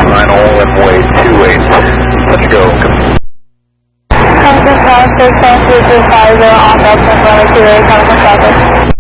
final runway 28. Let's go. Come to Tower 6 on 225 on Delta runway 28, come to traffic.